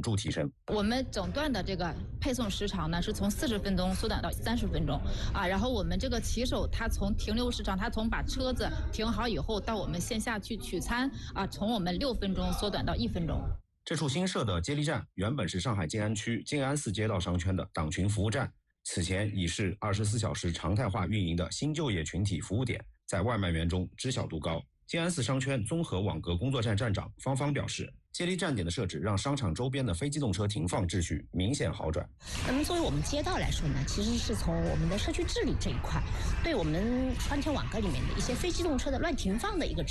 著提升。 我们整段的这个配送时长呢，是从40分钟缩短到30分钟啊。然后我们这个骑手他从停留时长，他从把车子停好以后到我们线下去取餐啊，从我们6分钟缩短到1分钟。 这处新设的接力站原本是上海静安区静安寺街道商圈的党群服务站，此前已是24小时常态化运营的新就业群体服务点，在外卖员中知晓度高。静安寺商圈综合网格工作站站长方方表示，接力站点的设置让商场周边的非机动车停放秩序明显好转。 那么作为我们街道来说呢，其实是从我们的社区治理这一块，对我们商圈网格里面的一些非机动车的乱停放的一个